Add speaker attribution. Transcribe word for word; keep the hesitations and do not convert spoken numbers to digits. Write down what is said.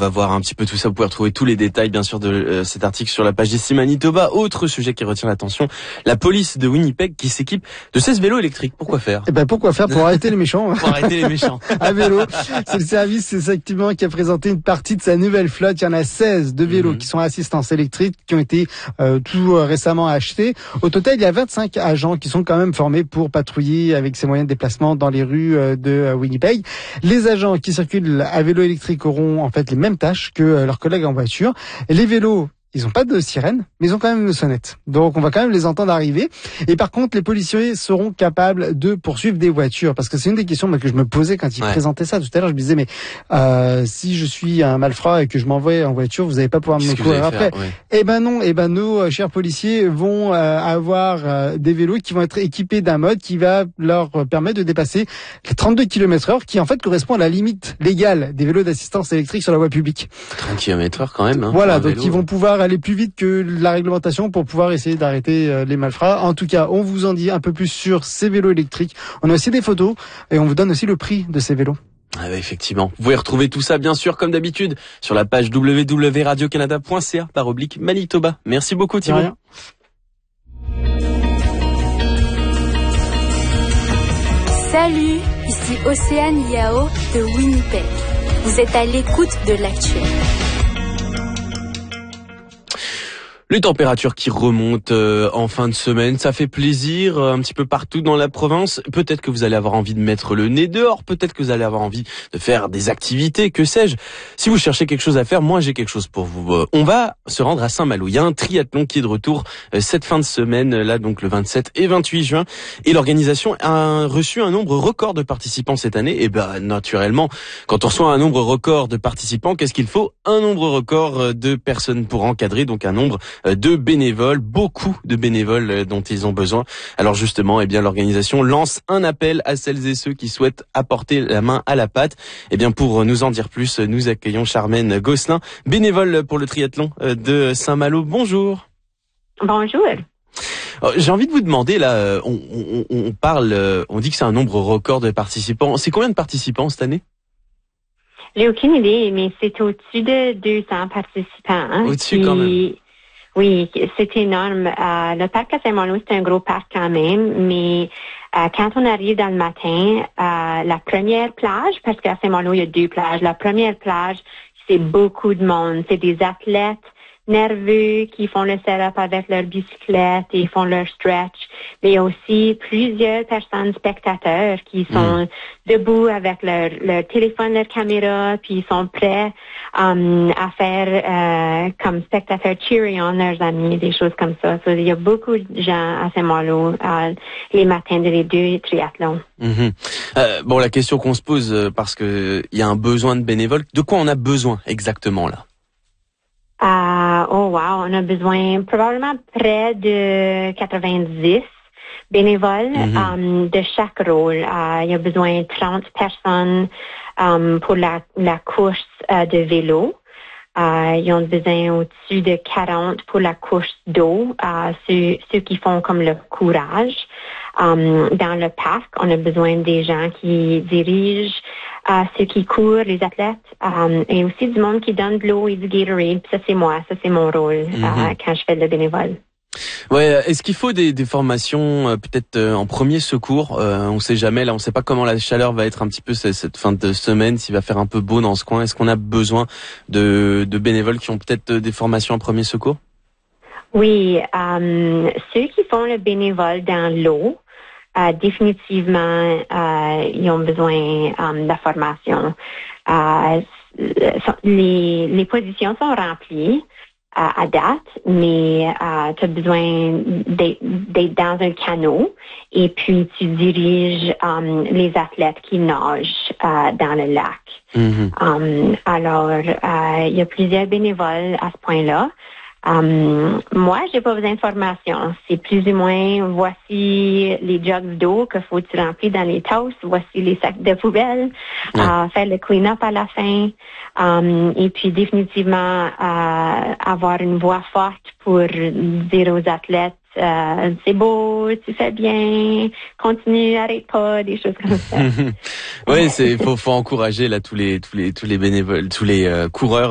Speaker 1: va voir un petit peu tout ça. Vous pouvez retrouver tous les détails, bien sûr, de euh, cet article sur la page d'ici Manitoba. Autre sujet qui retient l'attention, la police de Winnipeg qui s'équipe de seize vélos électriques. Pourquoi faire?
Speaker 2: Eh ben, pourquoi faire? Pour arrêter les méchants.
Speaker 1: Pour arrêter les méchants.
Speaker 2: À vélo. C'est le service, effectivement, qui a présenté une partie de sa nouvelle flotte. Il y en a seize de vélos mmh. qui sont à assistance électrique, qui ont été euh, tout euh, récemment achetés. Au total, il y a vingt-cinq agents qui sont quand même formés pour patrouiller avec ces moyens de déplacement dans les rues euh, de euh, Winnipeg. Les agents qui circulent à vélo électrique auront en fait les mêmes tâches que euh, leurs collègues en voiture. Et les vélos, ils ont pas de sirène, mais ils ont quand même une sonnette. Donc, on va quand même les entendre arriver. Et par contre, les policiers seront capables de poursuivre des voitures. Parce que c'est une des questions que je me posais quand ils ouais. présentaient ça tout à l'heure. Je me disais, mais euh, si je suis un malfrat et que je m'envoie en voiture, vous n'allez pas pouvoir me courir après. Ouais. Eh ben non, eh ben nos chers policiers vont euh, avoir euh, des vélos qui vont être équipés d'un mode qui va leur permettre de dépasser les trente-deux kilomètres heure, qui en fait correspond à la limite légale des vélos d'assistance électrique sur la voie publique.
Speaker 1: trente kilomètres heure quand même. Hein,
Speaker 2: voilà, donc
Speaker 1: vélo.
Speaker 2: Ils vont pouvoir aller plus vite que la réglementation pour pouvoir essayer d'arrêter euh, les malfrats. En tout cas, on vous en dit un peu plus sur ces vélos électriques. On a aussi des photos et on vous donne aussi le prix de ces vélos.
Speaker 1: Ah bah effectivement. Vous pouvez retrouver tout ça, bien sûr, comme d'habitude, sur la page w w w point radio canada point c a par oblique Manitoba. Merci beaucoup, Thibaut.
Speaker 3: Salut, ici Océane Yao de Winnipeg. Vous êtes à l'écoute de l'actuel.
Speaker 1: Les températures qui remontent euh, en fin de semaine, ça fait plaisir euh, un petit peu partout dans la province. Peut-être que vous allez avoir envie de mettre le nez dehors, peut-être que vous allez avoir envie de faire des activités, que sais-je. Si vous cherchez quelque chose à faire, moi j'ai quelque chose pour vous. Euh, on va se rendre à Saint-Malo. Il y a un triathlon qui est de retour euh, cette fin de semaine, là donc le vingt-sept et vingt-huit juin. Et l'organisation a reçu un nombre record de participants cette année. Et ben naturellement, quand on reçoit un nombre record de participants, qu'est-ce qu'il faut? Un nombre record de personnes pour encadrer, donc un nombre de bénévoles, beaucoup de bénévoles dont ils ont besoin. Alors justement, eh bien l'organisation lance un appel à celles et ceux qui souhaitent apporter la main à la pâte. Eh bien pour nous en dire plus, nous accueillons Charmaine Gosselin, bénévole pour le triathlon de Saint-Malo. Bonjour.
Speaker 4: Bonjour.
Speaker 1: J'ai envie de vous demander là, on, on, on parle, on dit que c'est un nombre record de participants. C'est combien de participants cette année?
Speaker 4: J'ai aucune idée, mais c'est au-dessus de deux cents participants. Hein,
Speaker 1: au-dessus
Speaker 4: qui...
Speaker 1: quand même.
Speaker 4: Oui, c'est énorme. Euh, le parc à Saint-Malo, c'est un gros parc quand même, mais euh, quand on arrive dans le matin, euh, la première plage, parce qu'à Saint-Malo, il y a deux plages. La première plage, c'est beaucoup de monde. C'est des athlètes nerveux qui font le setup avec leur bicyclette et font leur stretch. Mais il y a aussi plusieurs personnes spectateurs qui sont mmh. debout avec leur, leur téléphone, leur caméra, puis ils sont prêts um, à faire euh, comme spectateurs cheering on leurs amis, des choses comme ça. So, il y a beaucoup de gens à Saint-Malo euh, les matins de les deux triathlons.
Speaker 1: Mmh. Euh, bon, la question qu'on se pose, euh, parce que il y a un besoin de bénévoles, de quoi on a besoin exactement là?
Speaker 4: Uh, oh wow, on a besoin probablement près de quatre-vingt-dix bénévoles mm-hmm. um, de chaque rôle. Uh, il y a besoin de trente personnes um, pour la, la course uh, de vélo. Uh, ils ont besoin au-dessus de quarante pour la course d'eau, uh, ceux, ceux qui font comme le courage. Um, dans le parc, on a besoin des gens qui dirigent uh, ceux qui courent, les athlètes, um, et aussi du monde qui donne de l'eau et du Gatorade. Ça, c'est moi, ça, c'est mon rôle mm-hmm. uh, quand je fais le bénévole.
Speaker 1: Ouais, est-ce qu'il faut des, des formations euh, peut-être euh, en premier secours? euh, On sait jamais, là, on sait pas comment la chaleur va être un petit peu cette, cette fin de semaine, s'il va faire un peu beau dans ce coin. Est-ce qu'on a besoin de, de bénévoles qui ont peut-être des formations en premier secours?
Speaker 4: Oui, um, ceux qui font le bénévole dans l'eau, uh, définitivement, uh, ils ont besoin um, de la formation. Uh, les, les positions sont remplies à, à date, mais uh, tu as besoin d'être, d'être dans un canot et puis tu diriges um, les athlètes qui nagent uh, dans le lac. Mm-hmm. Um, alors, uh, il y a plusieurs bénévoles à ce point-là. Um, moi, j'ai pas besoin de formation. C'est plus ou moins, voici les jugs d'eau que faut tu remplir dans les tasses, voici les sacs de poubelle, ouais. uh, faire le clean-up à la fin, um, et puis définitivement uh, avoir une voix forte pour dire aux athlètes, euh, c'est beau, tu fais bien, continue, arrête pas, des choses comme ça.
Speaker 1: Oui, c'est faut faut encourager là tous les tous les tous les bénévoles, tous les euh, coureurs.